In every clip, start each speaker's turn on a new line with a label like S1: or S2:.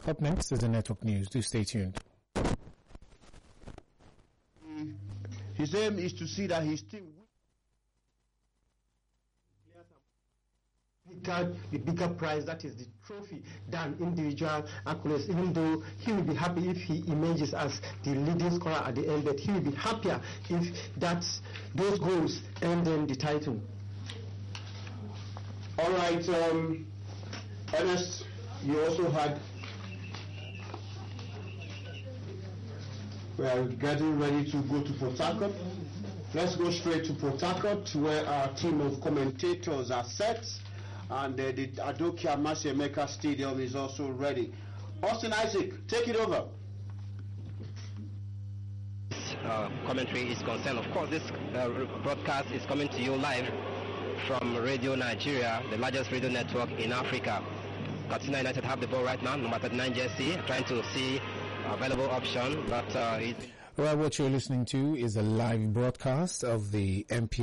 S1: Up next is the network news. Do stay tuned.
S2: His aim is to see that his team the bigger prize, that is the trophy, than individual accolades, even though he will be happy if he emerges as the leading scorer at the end, but he will be happier if those goals earn them the title.
S3: All right, Ernest, you also had. We are getting ready to go to Port Harcourt. Let's go straight to Port Harcourt, where our team of commentators are set, and the Adokia Masiemeka Stadium is also ready. Austin Isaac, take it over.
S4: Commentary is concerned. Of course, this broadcast is coming to you live from Radio Nigeria, the largest radio network in Africa. Katsina United have the ball right now, number 39 jersey, trying to see available option, but
S1: well, what you're listening to is a live broadcast of the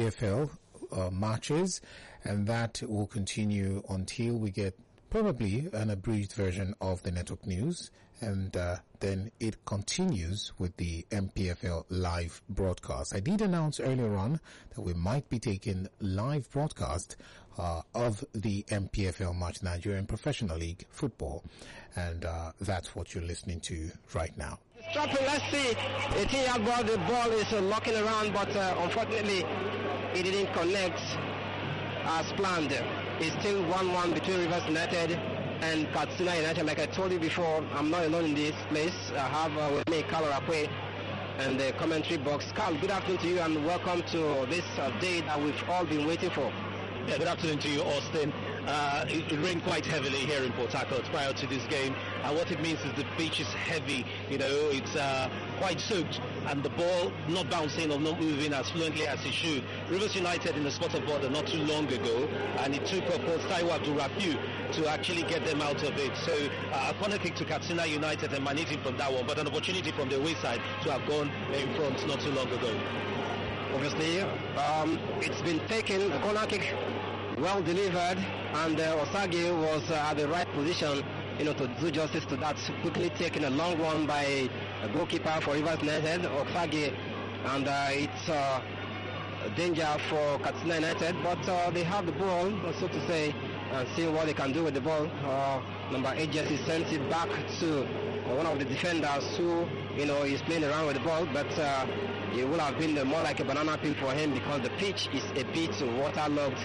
S1: MPFL matches, and that will continue until we get probably an abridged version of the network news, and then it continues with the MPFL live broadcast. I did announce earlier on that we might be taking live broadcast of the MPFL match, Nigerian Professional League Football, and that's what you're listening to right now.
S4: Stopping, let's see. The team ball, the ball is locking around, but unfortunately it didn't connect as planned. It's still 1-1 between Rivers United and Katsina United. Like I told you before, I'm not alone in this place. I have with me Carl Rapwe and the commentary box. Carl, good afternoon to you and welcome to this day that we've all been waiting for.
S5: Yeah, good afternoon to you, Austin. It rained quite heavily here in Port Harcourt prior to this game, and what it means is the pitch is heavy. You know, it's quite soaked, and the ball not bouncing or not moving as fluently as it should. Rivers United in the spot of border not too long ago, and it took Coach Taiwo Abdulrafiu to actually get them out of it. So a corner kick to Katsina United emanating from that one, but an opportunity from the wayside to have gone in front not too long ago.
S4: Obviously, it's been taken, the corner kick well delivered, and Osage was at the right position, to do justice to that. Quickly taken a long one by a goalkeeper for Rivers United, Osage, and it's danger for Katsina United, but they have the ball, so to say, and see what they can do with the ball. Number 8 jersey sends it back to one of the defenders who, is playing around with the ball, but it would have been more like a banana peel for him because the pitch is a bit waterlogged,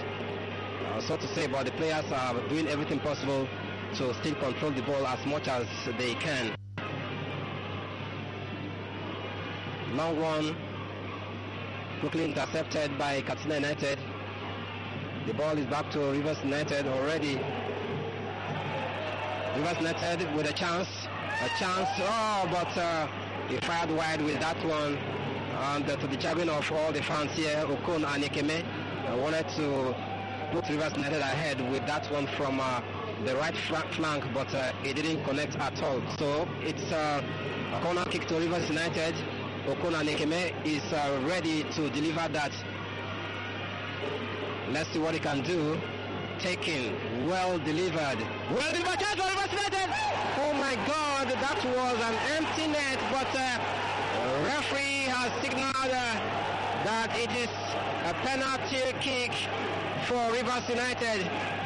S4: so to say, but the players are doing everything possible to still control the ball as much as they can. Long one, quickly intercepted by Katsina United. The ball is back to Rivers United already. Rivers United with a chance, but he fired wide with that one, and to the chagrin of all the fans here, Okon and Ekeme wanted to put Rivers United ahead with that one from the right flank, but it didn't connect at all. So it's a corner kick to Rivers United. Okon and Ekeme is ready to deliver that. Let's see what he can do. Taken, well delivered. Well delivered, chance for Rivers United. Oh my God, that was an empty net, but referee has signaled that it is a penalty kick for Rivers United.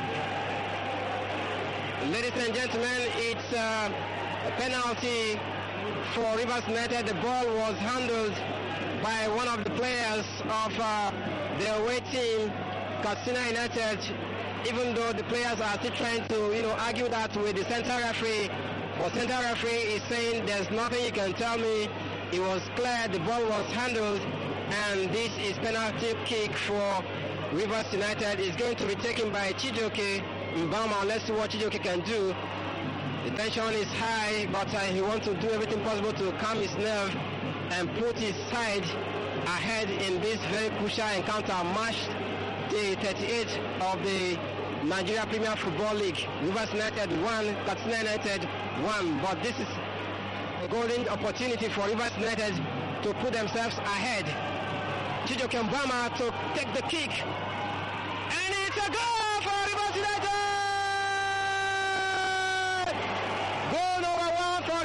S4: Ladies and gentlemen, it's a penalty for Rivers United. The ball was handled by one of the players of the away team, Katsina United, even though the players are still trying to, argue that with the central referee. But central referee is saying there's nothing you can tell me. It was clear the ball was handled, and this is penalty kick for Rivers United. It's going to be taken by Chijioke Mbama. Let's see what Chijioke can do. The tension is high, but he wants to do everything possible to calm his nerve and put his side ahead in this very crucial encounter. Match day 38 of the Nigeria Premier Football League. Rivers United 1, Katsina United 1, but this is a golden opportunity for Rivers United to put themselves ahead. Chijioke Mbama to take the kick, and it's a goal for Rivers United! Goal number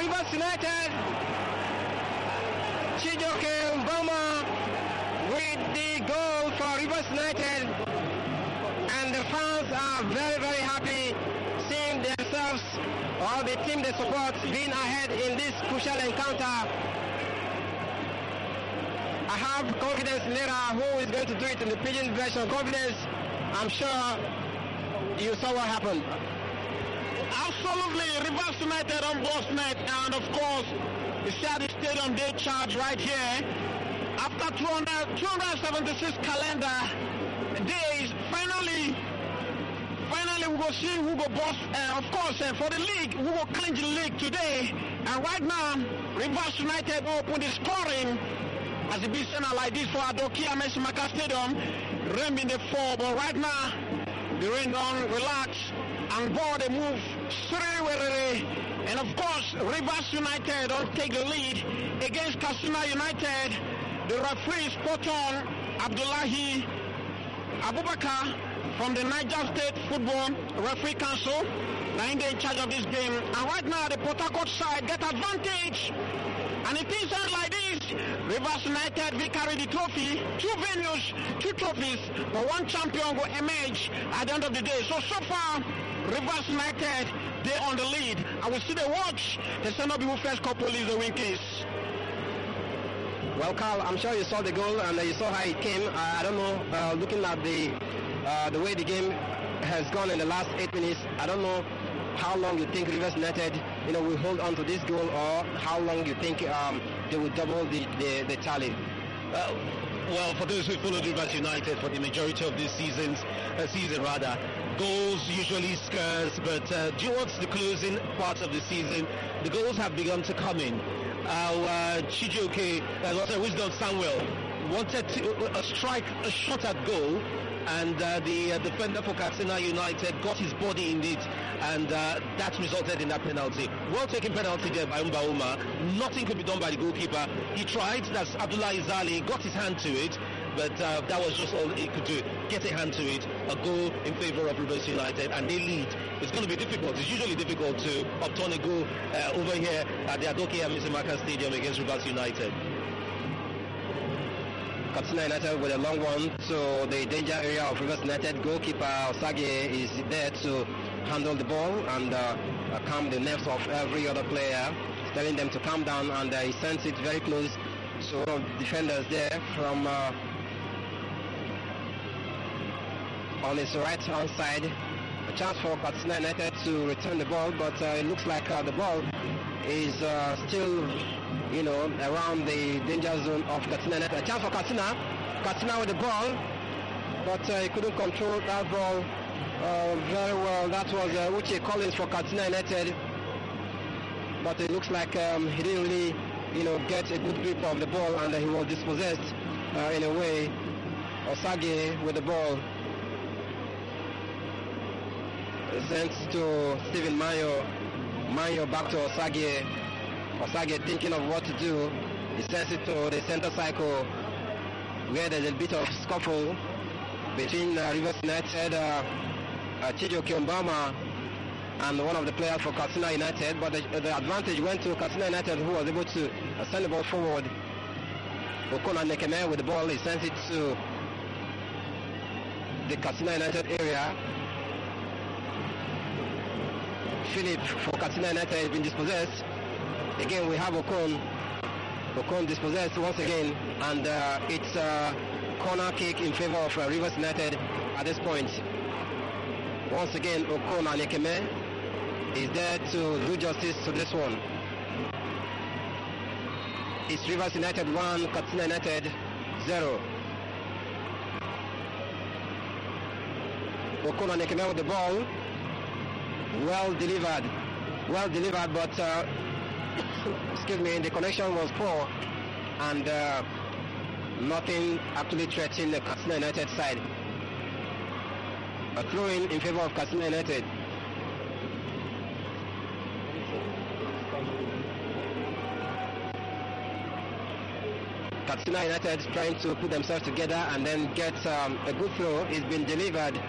S4: Rivers United. Chijoke Mboma with the goal for Rivers United. And the fans are very, very happy seeing themselves or the team they support being ahead in this crucial encounter. I have confidence in Lera, who is going to do it in the pigeon version. Confidence, I'm sure you saw what happened.
S6: Absolutely, Rivers United on boss net, and of course, the Shadi Stadium day charge right here. After 276 calendar days, finally we will see who will boss. Of course, for the league, who will clinch the league today. And right now, Rivers United open the scoring. As it be seen like this for Adokia Mesimaka Stadium, rain in the fall, but right now the rain don't relax and ball they move straight. And of course, Rivers United don't take the lead against Katsina United. The referee spot on Abdullahi Abubakar from the Niger State Football Referee Council. Now in charge of this game. And right now the Port Harcourt side get advantage. And it is like this. Rivers United will carry the trophy. 2 venues, 2 trophies, but 1 champion will emerge at the end of the day. So far, Rivers United, they're on the lead. I will see the watch. The Senate people first couple is the win case.
S4: Well, Carl, I'm sure you saw the goal and you saw how it came. I don't know, looking at the way the game has gone in the last 8 minutes, I don't know how long you think Rivers United, will hold on to this goal, or how long you think they will double the tally.
S5: Well, for those who followed Rivers United for the majority of this season, goals usually scarce, but towards the closing part of the season, the goals have begun to come in. Chijoke, Wisdom Samuel, wanted to strike a shot at goal, and the defender for Katsina United got his body in it, and that resulted in that penalty. Well taken penalty there by Umbauma. Nothing could be done by the goalkeeper. He tried, that's Abdullah Izali, got his hand to it, but that was just all he could do, get a hand to it. A goal in favour of Rivers United, and they lead. It's going to be difficult. It's usually difficult to obtain a goal over here at the Adokia Mesimaka Stadium against Rivers United.
S4: Katsina United with a long one to the danger area of Rivers United. Goalkeeper Osage is there to handle the ball and calm the nerves of every other player, telling them to calm down, and he sends it very close to one of the defenders there from on his right hand side. A chance for Katsina United to return the ball, but it looks like the ball is still around the danger zone of Katsina United. A chance for Katsina with the ball, but he couldn't control that ball very well. That was Uche Collins for Katsina United, but it looks like he didn't really get a good grip of the ball, and he was dispossessed in a way. Osage with the ball sent to Stephen Mayo back to Osage. Osage thinking of what to do. He sends it to the center cycle, where there's a bit of scuffle between Rivers United, Chijoke Mbama, and one of the players for Katsina United, but the advantage went to Katsina United, who was able to send the ball forward. Okona Nekeme with the ball, he sends it to the Katsina United area. Philip for Katsina United has been dispossessed. Again, we have Okon dispossessed once again, and it's a corner kick in favor of Rivers United at this point. Once again, Okon Anekeme is there to do justice to this one. It's Rivers United 1, Katsina United 0. Okon Anekeme with the ball. Well delivered, but excuse me, the connection was poor, and nothing actually threatened the Katsina United side. A throw-in in favor of Katsina United. Katsina United trying to put themselves together and then get a good throw. It's been delivered.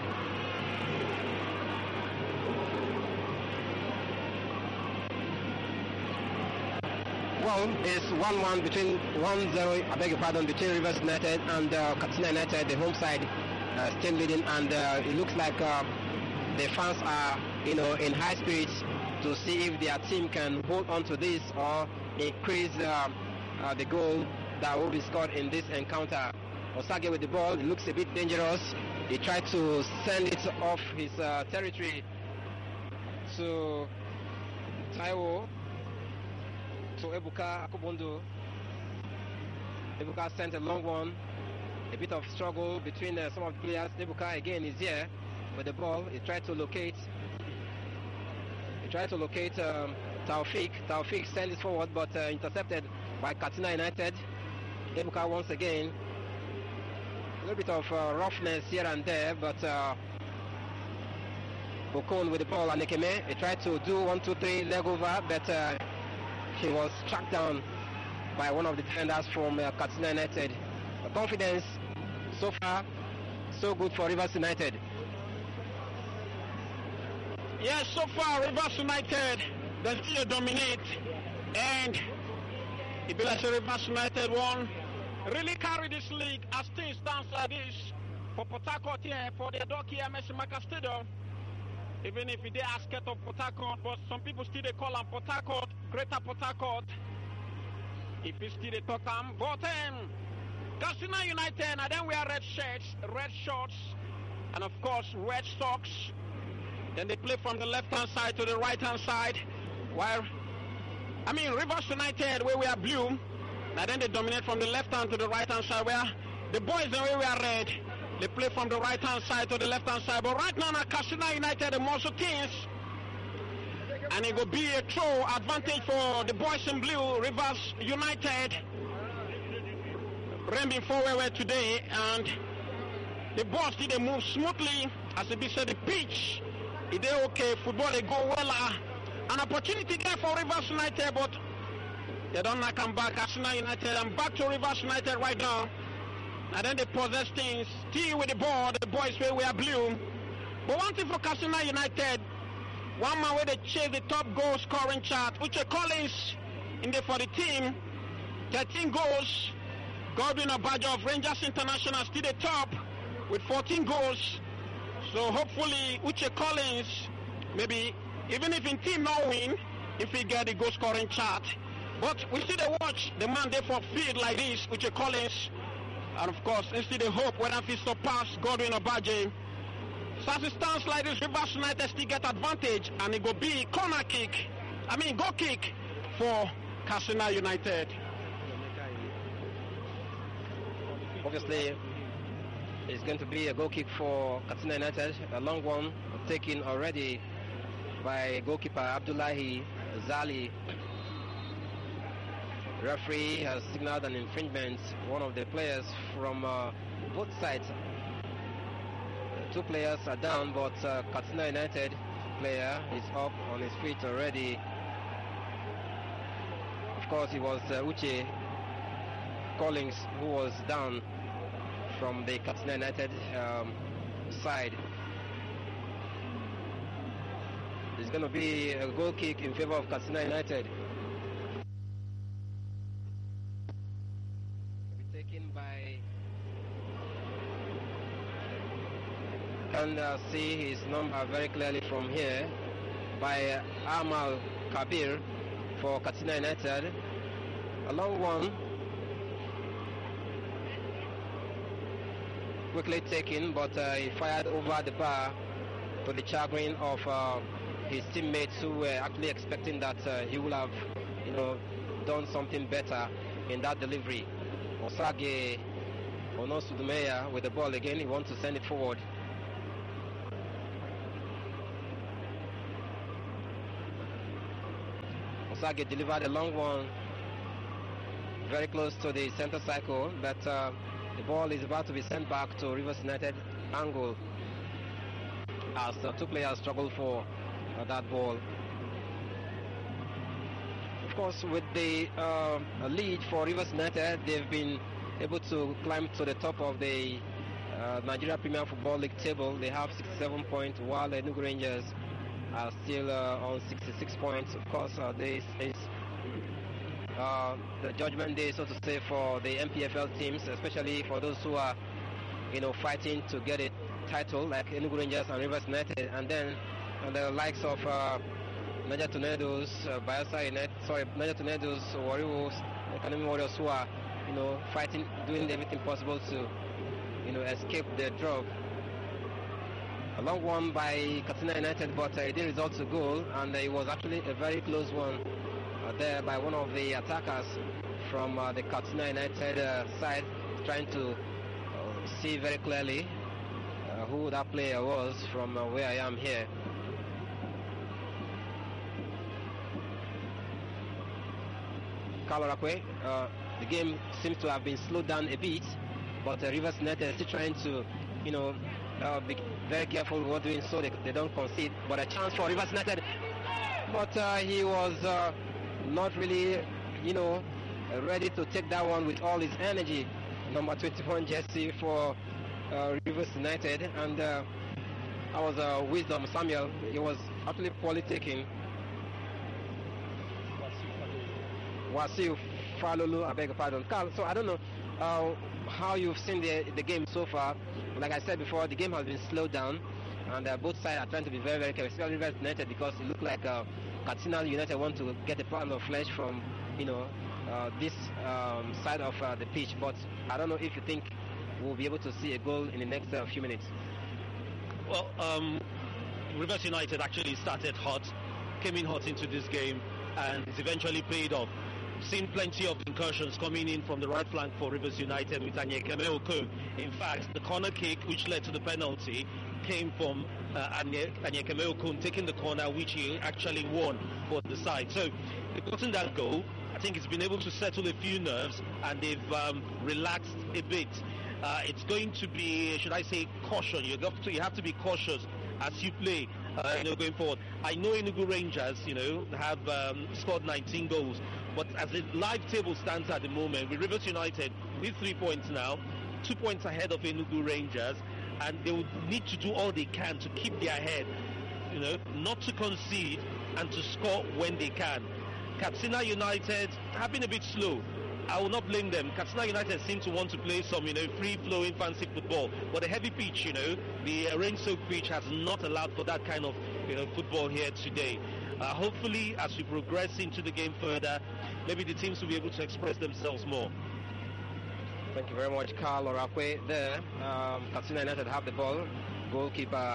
S4: Well, it's 1-1 between 1-0, I beg your pardon, between Rivers United and Katsina United, the home side still leading, and it looks like the fans are, in high spirits to see if their team can hold on to this or increase the goal that will be scored in this encounter. Osage with the ball, it looks a bit dangerous. He tried to send it off his territory to Taiwo, to Ebuka Akubondo. Ebuka sent a long one. A bit of struggle between some of the players. Ebuka again is here with the ball. He tried to locate Taufik. Taufik sent it forward, but intercepted by Katsina United. Ebuka once again. A little bit of roughness here and there, but Okon with the ball, Anekeme. He tried to do 1-2-3 leg over, but he was struck down by one of the defenders from Katsina United. The confidence so far, so good for Rivers United.
S6: Yes, so far Rivers United, they still dominate, and it be like Rivers United won. Really carry this league as things stand like this for Port Harcourt here, for the Adoki MS Maka Stadium. Even if they are scared of Port Harcourt, but some people still they call them Port Harcourt, Greater Port Harcourt. If it's still they talk them, but Katsina United, and then we are red shirts, red shorts, and of course red socks. Then they play from the left-hand side to the right-hand side, while Rivers United, where we are blue. And then they dominate from the left hand to the right hand side, where the boys the way we are red, they play from the right hand side to the left hand side. But right now, Katsina United, the muscle teams, and it will be a throw advantage for the boys in blue, Rivers United. Ramming forward today, and the boys did they move smoothly, as it be said, the pitch. It is okay, football they go well. An opportunity there for Rivers United, but they don't knock them back. Katsina United, and back to Rivers United right now. And then they possess things, still with the ball, the boys where we are blue. But one thing for Katsina United, one man where they chase the top goal scoring chart, Uche Collins in there for the team, 13 goals. Godwin Obajo of Rangers International still the top with 14 goals. So hopefully Uche Collins, maybe even if in team not win, if he get the goal scoring chart. But we still they watch the man there for field like this, Uche Collins. And of course, instead they hope whether he surpass Godwin Obaje. So as it stands like this, Rivers United still get advantage, and it will be goal kick for Katsina United.
S4: Obviously, it's going to be a goal kick for Katsina United, a long one taken already by goalkeeper Abdullahi Zali. Referee has signaled an infringement. One of the players from both sides. Two players are down, but Katsina United player is up on his feet already. Of course, it was Uche Collins who was down from the Katsina United side. It's going to be a goal kick in favor of Katsina United. And see his number very clearly from here by Amal Kabir for Katsina United. A long one, quickly taken, but he fired over the bar to the chagrin of his teammates who were actually expecting that he would have, done something better in that delivery. Osage Onosudumeya with the ball again. He wants to send it forward. Osage delivered a long one very close to the center circle, but the ball is about to be sent back to Rivers United angle as two players struggle for that ball. Of course, with the lead for Rivers United, they've been able to climb to the top of the Nigeria Premier Football League table. They have 67 points, while the Enugu Rangers are still on 66 points. Of course, this is the judgment day, so to say, for the MPFL teams, especially for those who are, fighting to get a title, like Enugu Rangers and Rivers United, and then the likes of Niger Tornadoes, Bayelsa United, Niger Tornadoes, Warriors, Academy Warriors, who are, fighting, doing everything possible to, escape the drop. A long one by Katsina United, but it didn't result to goal, and it was actually a very close one there by one of the attackers from the Katsina United side, trying to see very clearly who that player was from where I am here. Kalorakwe, the game seems to have been slowed down a bit, but Rivers United is still trying to, be very careful what doing so they don't concede. But a chance for Rivers United, but he was not really, ready to take that one with all his energy. Number 21 jersey for Rivers United, and that was Wisdom Samuel. He was actually poorly taken. Wasiu Falolu, I beg your pardon. Carl, so I don't know how you've seen the game so far. Like I said before, the game has been slowed down, and both sides are trying to be very, very careful, especially Rivers United, because it looked like Katsina United want to get a pound of flesh from, this side of the pitch. But I don't know if you think we'll be able to see a goal in the next few minutes.
S5: Well, Rivers United actually started hot, came in hot into this game, and it's eventually paid off. Seen plenty of incursions coming in from the right flank for Rivers United with Anyekeme Okun. In fact, the corner kick which led to the penalty came from Anyekeme Okun taking the corner, which he actually won for the side. So, they've gotten that goal. I think it's been able to settle a few nerves, and they've relaxed a bit. It's going to be, should I say, caution. You have to be cautious as you play, going forward. I know Enugu Rangers, have scored 19 goals, but as the live table stands at the moment, with Rivers United with 3 points now, 2 points ahead of Enugu Rangers, and they would need to do all they can to keep their head, not to concede and to score when they can. Katsina United have been a bit slow. I will not blame them. Katsina United seem to want to play some, free-flowing fancy football. But the heavy pitch, the rain-soaked pitch has not allowed for that kind of, football here today. Hopefully, as we progress into the game further, maybe the teams will be able to express themselves more.
S4: Thank you very much, Carl Orakwe. There, Katsina United have the ball. Goalkeeper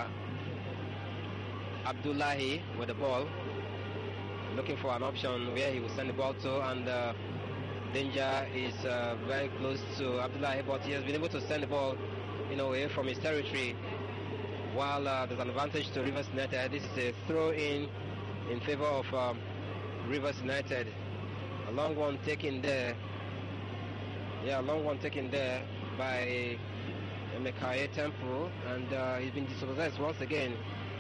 S4: Abdullahi with the ball, looking for an option where he will send the ball to, and danger is very close to Abdullahi, but he has been able to send the ball, away from his territory. While there's an advantage to Rivers United, this is a throw-in favor of Rivers United. A long one taken there. Yeah, a long one taken there by Mekaye Temple, and he's been dispossessed once again.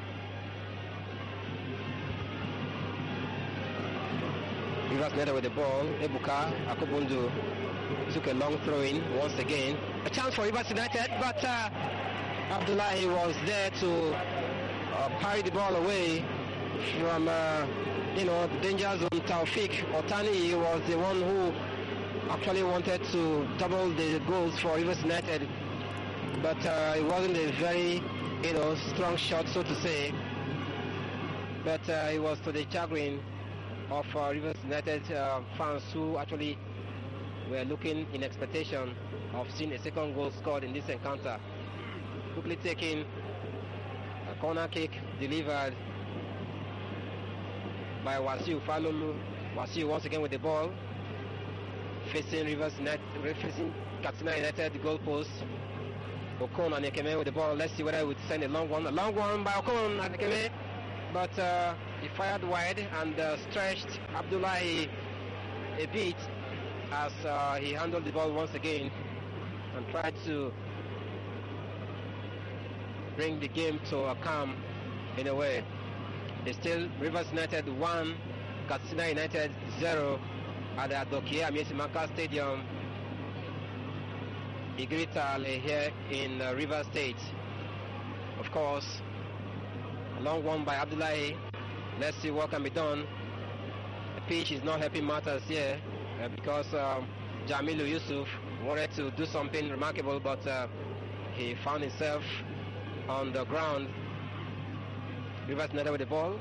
S4: Rivers United with the ball. Ebuka Akobundu took a long throw-in once again. A chance for Rivers United, but Abdullahi was there to parry the ball away from the danger zone. Taufik Otani was the one who actually wanted to double the goals for Rivers United, but it wasn't a very strong shot, so to say. But it was to the chagrin of Rivers United fans who actually were looking in expectation of seeing a second goal scored in this encounter. Quickly taking a corner kick delivered by Wasiu Falolu. Wasiu once again with the ball, facing Rivers United, facing Katsina United, the goalpost. Okon and Ekeme with the ball. Let's see whether he would send a long one. A long one by Okon and Ekeme, but he fired wide and stretched Abdullahi a bit as he handled the ball once again and tried to bring the game to a calm in a way. It's still Rivers United 1, Katsina United 0 at the Adokie Amiesimaka Stadium, Igritale here in Rivers State. Of course, a long one by Abdullahi. Let's see what can be done. The pitch is not helping matters here. because Jamilu Yusuf wanted to do something remarkable, but he found himself on the ground. Rivers United with the ball.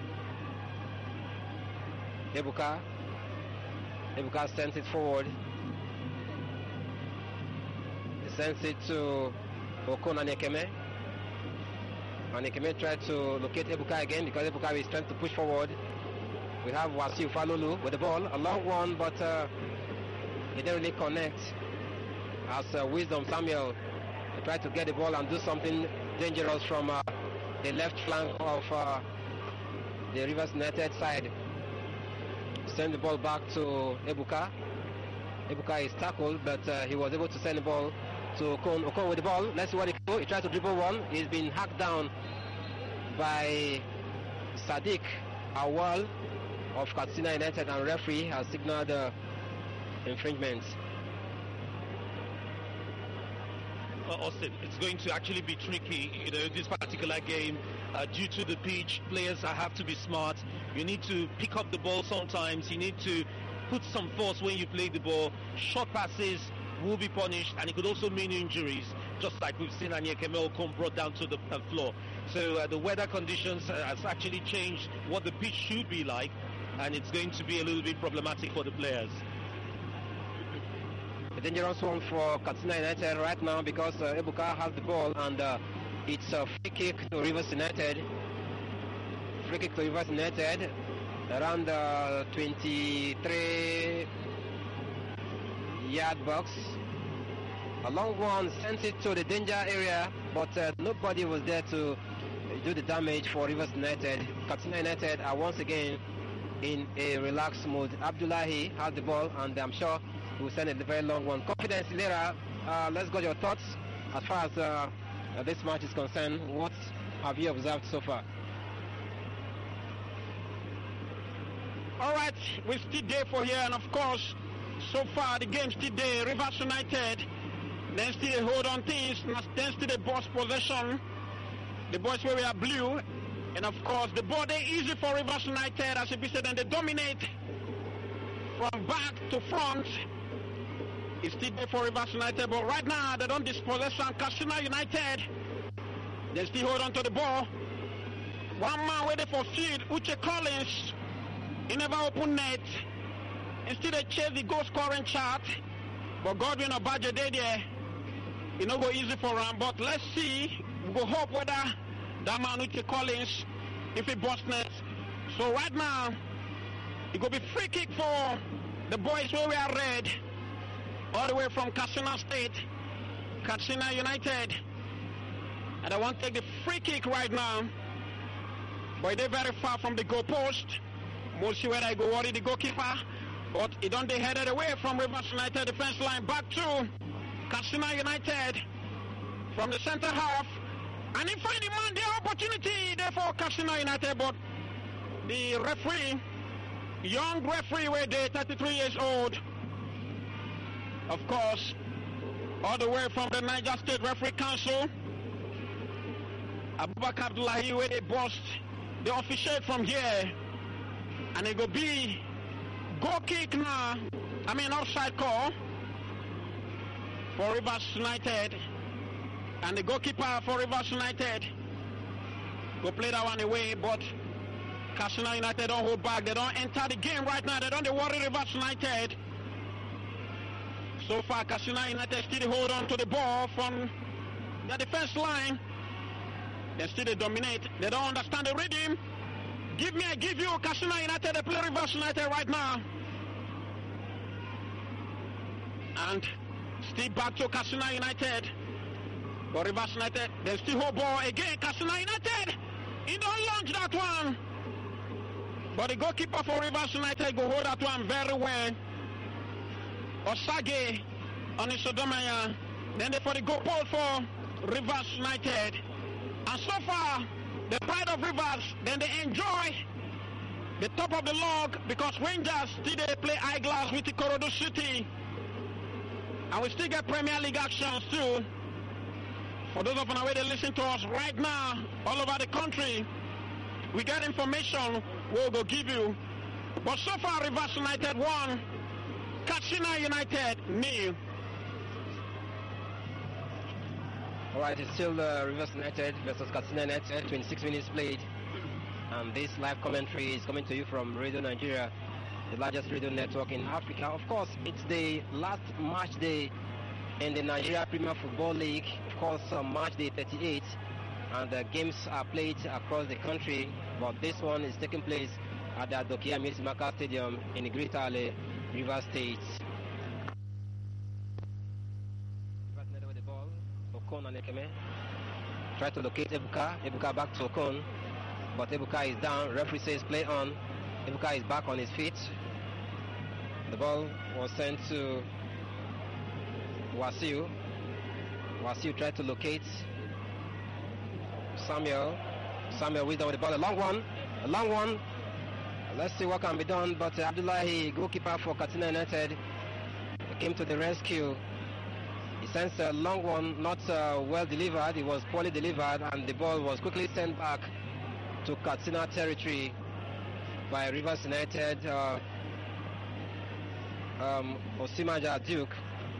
S4: Ebuka sends it forward. He sends it to Okon Anyekeme. Anyekeme tried to locate Ebuka again because Ebuka is trying to push forward. We have Wasiu Falulu with the ball, a long one, but he didn't really connect. As Wisdom Samuel tried to get the ball and do something dangerous from the left flank of the Rivers United side. Send the ball back to Ebuka. Ebuka is tackled, but he was able to send the ball to Okon. Okon with the ball. Let's see what he can do. He tried to dribble one. He's been hacked down by Sadiq Awal of Katsina United, and referee has signaled infringement.
S5: Austin, it's going to actually be tricky, this particular game, due to the pitch. Players have to be smart. You need to pick up the ball sometimes. You need to put some force when you play the ball. Short passes will be punished, and it could also mean injuries, just like we've seen Anyekeme Okon brought down to the floor. So the weather conditions has actually changed what the pitch should be like, and it's going to be a little bit problematic for the players.
S4: A dangerous one for Katsina United right now because Ebuka has the ball, and it's a free kick to Rivers United. Free kick to Rivers United around the 23-yard box. A long one sends it to the danger area, but nobody was there to do the damage for Rivers United. Katsina United are once again in a relaxed mood. Abdullahi has the ball, and I'm sure he will send a very long one. Confidence Lera, let's go your thoughts as far as this match is concerned. What have you observed so far?
S6: All right, we're still there for here, and of course, so far the game still there. Rivers United, then still hold on things, then still the boss possession. The boys where we are blue, and of course the ball they easy for Rivers United, as we said, and they dominate from back to front. It's still there for Rivers United, but right now they don't dispossess Katsina United. They still hold on to the ball. One man waiting for field, Uche Collins. He never opened net. Instead they chase the goal scoring chart. But Godwin Obaje there. It no go easy for him. But let's see. We go hope whether that man Uche Collins, if he busts net. So right now, it go be free kick for the boys where we are red. All the way from Katsina State, Katsina United. And I want to take the free kick right now. But they're very far from the goal post. We'll see whether I go worry the goalkeeper. But it don't they headed away from Rivers United defense line back to Katsina United from the center half. And he find the man the opportunity there for Katsina United. But the referee, young referee, where they 33 years old, of course, all the way from the Niger State Referee Council, Abubakar Abdullahi, where they bust the officiate from here, and it will be goal kick now. Offside call for Rivers United, and the goalkeeper for Rivers United will play that one away. But Katsina United don't hold back. They don't enter the game right now. They don't worry Rivers United. So far, Katsina United still hold on to the ball from the defense line. They still dominate. They don't understand the rhythm. Give me, I give you. Katsina United, they play Rivers United right now. And still back to Katsina United. But Rivers United, they still hold ball again. Katsina United, he don't launch that one. But the goalkeeper for Rivers United go hold that one very well. Osage on Isodomaya. Then they for the goal pole for Rivers United. And so far, the pride of Rivers, then they enjoy the top of the log because Rangers still they play eyeglass with the Ikorodu City. And we still get Premier League actions too. For those of you who listen to us right now, all over the country, we get information we'll go give you. But so far, Rivers United won Katsina United 0.
S4: All right, it's still Rivers United versus Katsina United, 26 minutes played. And this live commentary is coming to you from Radio Nigeria, the largest radio network in Africa. Of course, it's the last match day in the Nigeria Premier Football League. Of course, match day 38, and the games are played across the country. But this one is taking place at the Adokia Misimaka Stadium in Greater Ale, Rivers State. Rivers United with the ball. Okon and Ekeme try to locate Ebuka. Ebuka back to Okon. But Ebuka is down. Referee says play on. Ebuka is back on his feet. The ball was sent to Wasiu. Wasiu tried to locate Samuel. Samuel Wisdom with the ball. A long one. A long one. Let's see what can be done. But Abdullahi, goalkeeper for Katsina United, came to the rescue. He sends a long one, not well delivered. It was poorly delivered, and the ball was quickly sent back to Katsina territory by Rivers United. Osimaja Duke.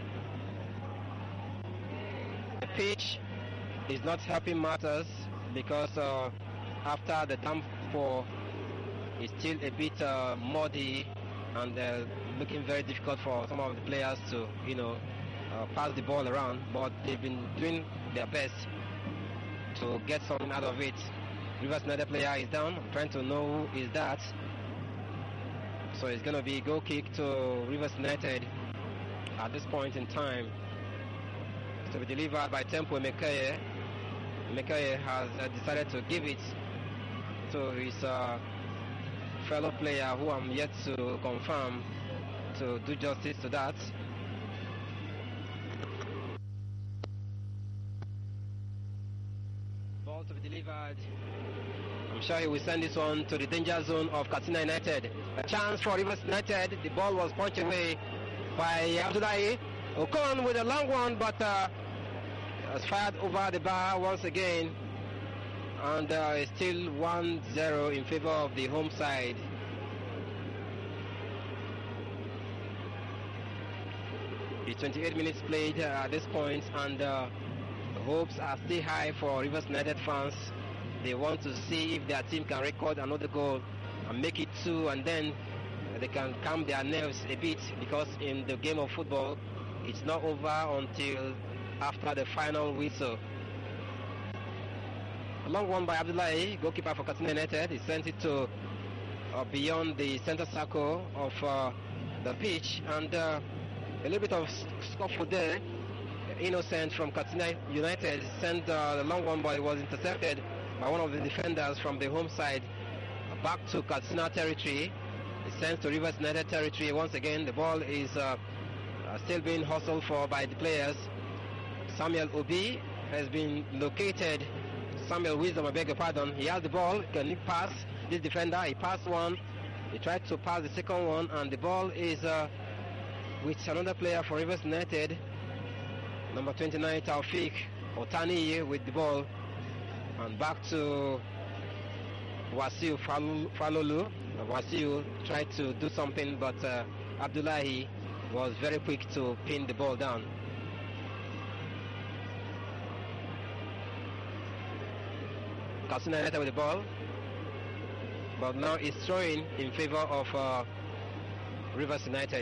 S4: The pitch is not helping matters because after the downpour, it's still a bit muddy and looking very difficult for some of the players to, pass the ball around. But they've been doing their best to get something out of it. Rivers United player is down. I'm trying to know who is that. So it's going to be a goal kick to Rivers United at this point in time. To be delivered by Tempo Mekaye. Mekaye has decided to give it to his fellow player, who I'm yet to confirm to do justice to that. Ball to be delivered. I'm sure he will send this one to the danger zone of Katsina United. A chance for Rivers United. The ball was punched away by Abdullahi. Okon with a long one, but has fired over the bar once again. And it's still 1-0 in favor of the home side. It's 28 minutes played at this point, and hopes are still high for Rivers United fans. They want to see if their team can record another goal and make it 2, and then they can calm their nerves a bit, because in the game of football, it's not over until after the final whistle. A long one by Abdullahi, goalkeeper for Katsina United. He sent it to beyond the center circle of the pitch, and a little bit of scuffle there. Innocent from Katsina United sent the long one, but it was intercepted by one of the defenders from the home side back to Katsina territory. It sends to Rivers United territory once again. The ball is still being hustled for by the players. Samuel Obi has been located. Samuel Wisdom, I beg your pardon. He has the ball. Can he pass this defender? He passed one. He tried to pass the second one, and the ball is with another player for Rivers United, number 29, Taufik Otani, with the ball. And back to Wasiu Falolu. Wasiu tried to do something, but Abdullahi was very quick to pin the ball down. Katsina United with the ball, but now it's throwing in favor of Rivers United.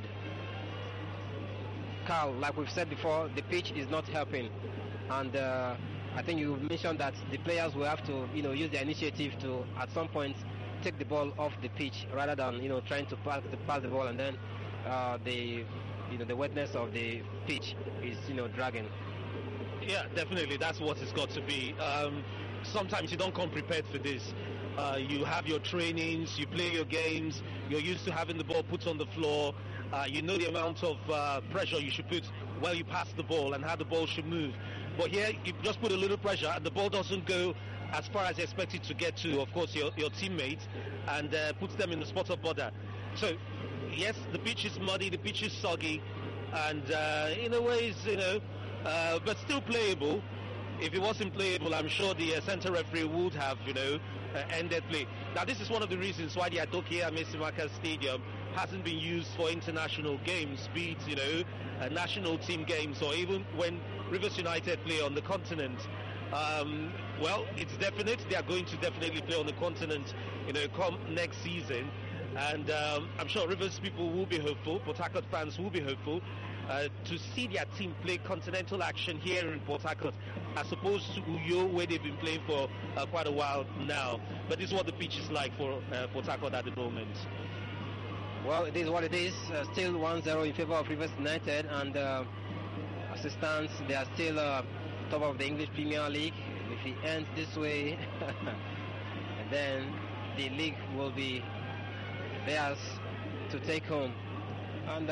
S4: Carl, like we've said before, the pitch is not helping, and I think you mentioned that the players will have to, use their initiative to, at some point, take the ball off the pitch rather than, trying to pass the ball, and then the wetness of the pitch is, dragging.
S5: Yeah, definitely. That's what it's got to be. Sometimes you don't come prepared for this. You have your trainings, you play your games, you're used to having the ball put on the floor. You know the amount of pressure you should put while you pass the ball and how the ball should move. But here, you just put a little pressure and the ball doesn't go as far as you expect it to get to, of course, your teammates, and puts them in the spot of bother. So, yes, the pitch is muddy, the pitch is soggy, and in a way, but still playable. If it wasn't playable, I'm sure the center referee would have, ended play. Now, this is one of the reasons why the Adoke Amesimaka Stadium hasn't been used for international games, be it, national team games, or even when Rivers United play on the continent. Well, it's definite. They are going to definitely play on the continent, come next season. And I'm sure Rivers people will be hopeful, Port Harcourt fans will be hopeful to see their team play continental action here in Port Harcourt, as opposed to Uyo, where they've been playing for quite a while now. But this is what the pitch is like for Port Harcourt at the moment.
S4: Well, it is what it is. Still 1-0 in favor of Rivers United, and as it stands, they are still top of the English Premier League. If it ends this way, and then the league will be theirs to take home. And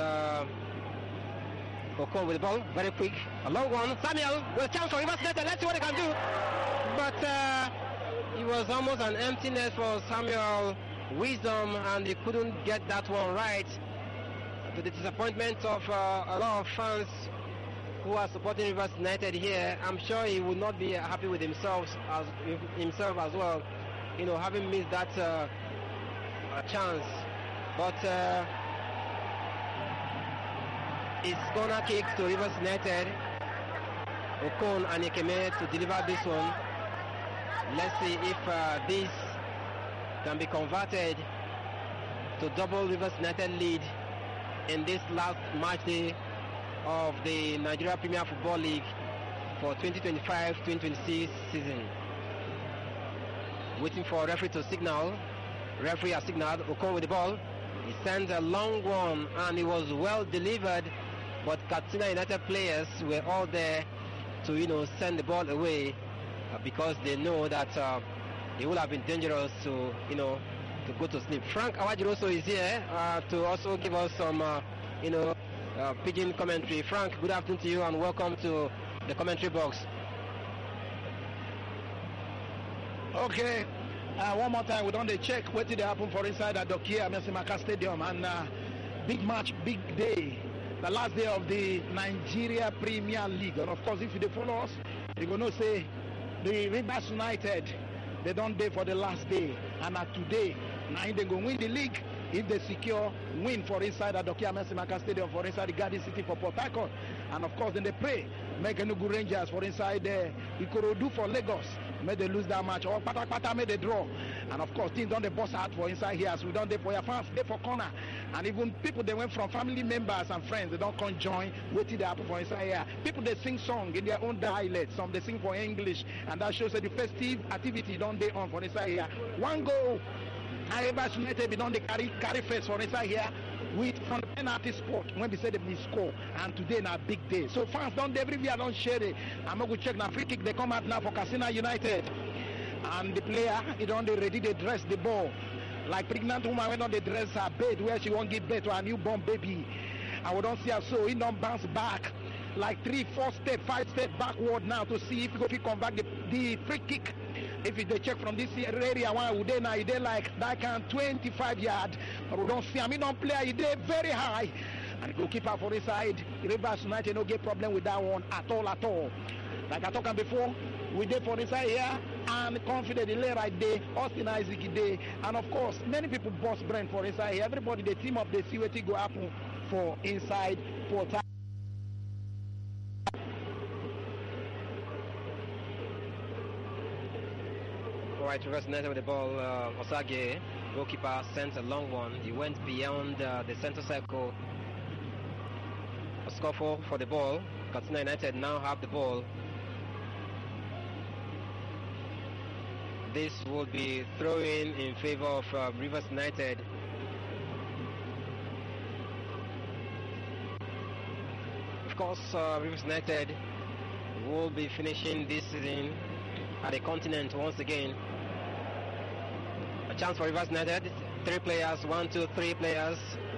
S4: Okon with the ball, very quick, a long one. Samuel with a chance for Rivers United. Let's see what they can do. But it was almost an emptiness for Samuel Wisdom, and he couldn't get that one right, to the disappointment of a lot of fans who are supporting Rivers United here. I'm sure he would not be happy with himself as well, having missed that chance. But it's corner kick to Rivers United. Okon and Ekeme to deliver this one. Let's see if this can be converted to double Rivers United lead in this last match day of the Nigeria Premier Football League for 2025-2026 season. Waiting for referee to signal. Referee has signaled. Okon with the ball. He sends a long one, and it was well delivered, but Katsina United players were all there to send the ball away because they know that it would have been dangerous to go to sleep. Frank Awajiroso is here to also give us some pidgin commentary. Frank, good afternoon to you and welcome to the commentary box.
S7: Okay, one more time, we don't check what did happen for inside Adoke Amesimaka Stadium, and big match, big day, the last day of the Nigeria Premier League. And of course, if you follow us, you're going to say the Rivers United, they don't day for the last day, and today, now they go win the league if they secure win for inside Adoke Amesimaka Stadium, for inside the Garden City for Port Harcourt. And of course, then they pray make Enugu Rangers for inside Ikorodu for Lagos, may they lose that match, or Pata may they draw. And of course, teams don't they bust out for inside here, so we don't they for your fans, they for corner. And even people they went from family members and friends, they don't come join, waiting they happen for inside here. People they sing song in their own dialect, some they sing for English, and that shows that the festive activity don't they on for inside here. One goal, Rivers United be don't they carry face for inside here with from the penalty spot when they say they will score, and today na big day. So fans don't everywhere don't share it. I'm going to check now free kick they come out now for Katsina United, and the player he don't they ready they dress the ball like pregnant woman when don't they dress her bed where she won't give birth to a newborn baby, and we don't see her, so he don't bounce back like 3, 4 step, 5 step backward now to see if he come back the free kick. If they check from this area, one would now they like that can 25 yards, but we don't see him. He don't play. He did very high, and the goalkeeper for this side, Rivers United no get problem with that one at all. Like I talked before, we did for this side here, and confident delay right there, Austin Isaac there, and of course many people boss Brent for this side here. Everybody they team up, they see what it go happen for inside Port Harcourt.
S4: Right, Rivers United with the ball. Osage, goalkeeper, sent a long one. He went beyond the center circle. A scuffle for the ball. Katsina United now have the ball. This will be throw-in in favor of Rivers United. Of course, Rivers United will be finishing this season at the continent once again. A chance for Rivers United. 3 players, 1, 2, 3 players.